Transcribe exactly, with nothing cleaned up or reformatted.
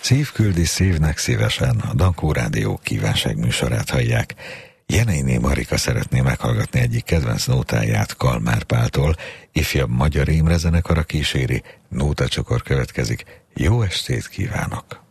Szívküldi szívnek szívesen, a Dankó Rádió kívánságműsorát hallják. Jeneiné Marika szeretné meghallgatni egyik kedvenc nótáját Kalmár Páltól, ifjabb Magyar Imre zenekara kíséri, nótacsokor következik. Jó estét kívánok!